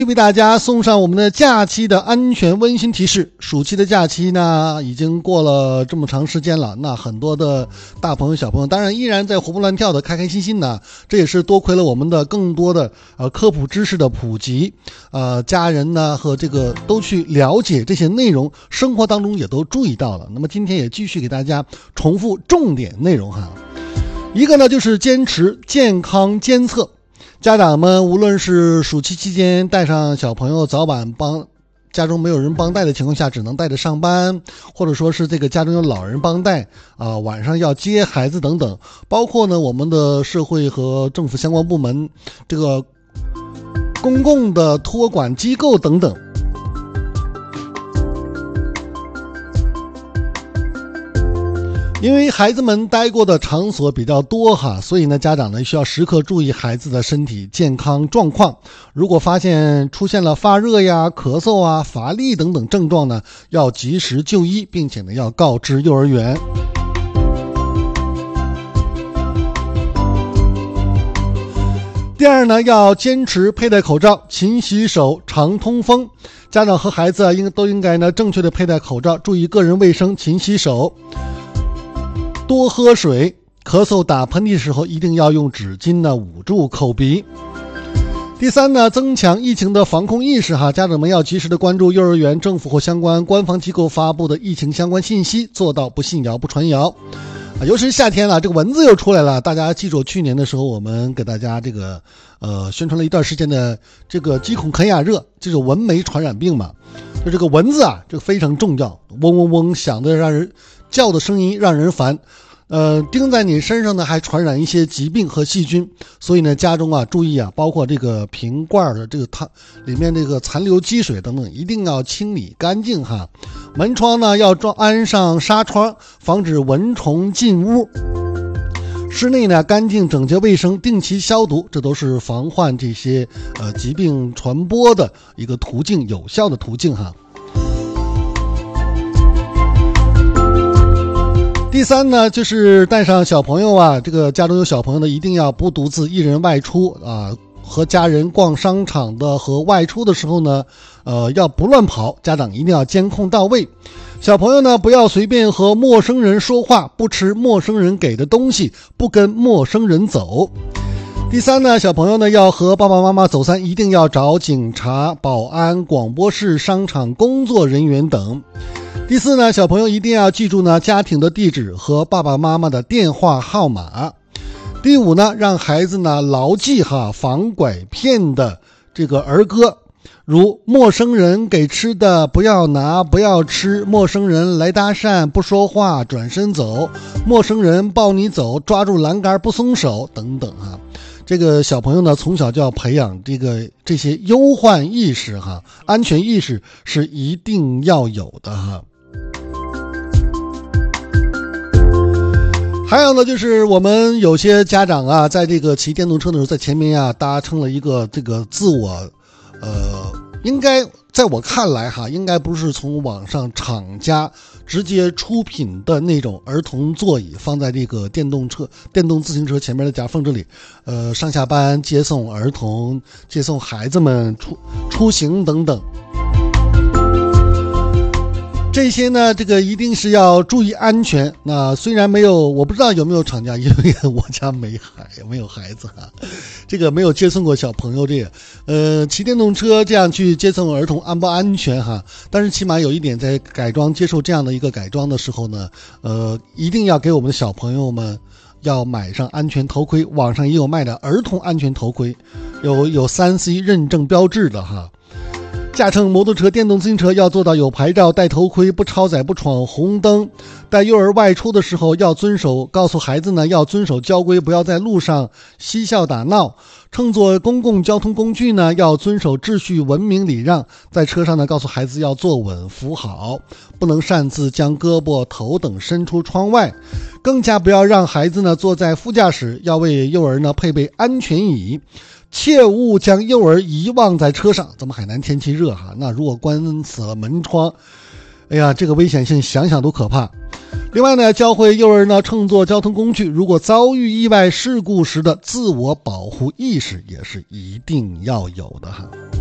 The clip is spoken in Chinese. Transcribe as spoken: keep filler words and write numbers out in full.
为大家送上我们的假期的安全温馨提示。暑期的假期呢，已经过了这么长时间了，那很多的大朋友小朋友当然依然在活蹦乱跳的开开心心呢，这也是多亏了我们的更多的呃科普知识的普及，呃家人呢和这个都去了解这些内容，生活当中也都注意到了。那么今天也继续给大家重复重点内容哈。一个呢就是坚持健康监测，家长们无论是暑期期间带上小朋友早晚帮家中没有人帮带的情况下，只能带着上班，或者说是这个家中有老人帮带啊、呃，晚上要接孩子等等，包括呢我们的社会和政府相关部门这个公共的托管机构等等。因为孩子们待过的场所比较多哈，所以呢家长呢需要时刻注意孩子的身体健康状况。如果发现出现了发热呀、咳嗽啊、乏力等等症状呢，要及时就医，并且呢要告知幼儿园。第二呢，要坚持佩戴口罩、勤洗手、常通风。家长和孩子啊，应都应该呢正确的佩戴口罩，注意个人卫生，勤洗手。多喝水，咳嗽打喷嚏的时候一定要用纸巾呢捂住口鼻。第三呢，增强疫情的防控意识哈，家长们要及时的关注幼儿园、政府或相关官方机构发布的疫情相关信息，做到不信谣不传谣。啊，尤其是夏天了，这个蚊子又出来了。大家记住，去年的时候我们给大家这个呃宣传了一段时间的这个鸡孔肯亚热，这种蚊媒传染病嘛。就这个蚊子啊，这个非常重要，嗡嗡嗡响的让人叫的声音让人烦。呃，叮在你身上呢，还传染一些疾病和细菌，所以呢，家中啊，注意啊，包括这个瓶罐的这个汤里面这个残留积水等等，一定要清理干净哈。门窗呢要装安上纱窗，防止蚊虫进屋。室内呢干净整洁卫生，定期消毒，这都是防患这些呃疾病传播的一个途径，有效的途径哈。第三呢，就是带上小朋友啊，这个家中有小朋友的一定要不独自一人外出啊，和家人逛商场的和外出的时候呢，呃，要不乱跑，家长一定要监控到位。小朋友呢，不要随便和陌生人说话，不吃陌生人给的东西，不跟陌生人走。第三呢，小朋友呢要和爸爸妈妈走散，一定要找警察、保安、广播室、商场工作人员等。第四呢，小朋友一定要记住呢家庭的地址和爸爸妈妈的电话号码。第五呢，让孩子呢牢记哈防拐骗的这个儿歌，如陌生人给吃的不要拿不要吃，陌生人来搭讪不说话转身走，陌生人抱你走抓住栏杆不松手等等哈。这个小朋友呢从小就要培养这个这些忧患意识哈，安全意识是一定要有的哈。还有呢，就是我们有些家长啊，在这个骑电动车的时候，在前面啊搭乘了一个这个自我，呃，应该在我看来哈，应该不是从网上厂家直接出品的那种儿童座椅，放在这个电动车、电动自行车前面的夹缝这里，呃，上下班接送儿童、接送孩子们出出行等等。这些呢，这个一定是要注意安全。那虽然没有，我不知道有没有厂家，因为我家没孩，没有孩子哈，这个没有接送过小朋友这个，呃，骑电动车这样去接送儿童安不安全哈？但是起码有一点，在改装接受这样的一个改装的时候呢，呃，一定要给我们的小朋友们要买上安全头盔。网上也有卖的儿童安全头盔，有有 三 C 认证标志的哈。驾乘摩托车、电动自行车要做到有牌照、戴头盔、不超载、不闯红灯。带幼儿外出的时候要遵守，告诉孩子呢要遵守交规，不要在路上嬉笑打闹。乘坐公共交通工具呢要遵守秩序、文明礼让。在车上呢告诉孩子要坐稳、扶好，不能擅自将胳膊、头等伸出窗外。更加不要让孩子呢坐在副驾驶，要为幼儿呢配备安全椅。切勿将幼儿遗忘在车上。咱们海南天气热哈，那如果关死了门窗，哎呀，这个危险性想想都可怕。另外呢，教会幼儿呢乘坐交通工具，如果遭遇意外事故时的自我保护意识也是一定要有的哈。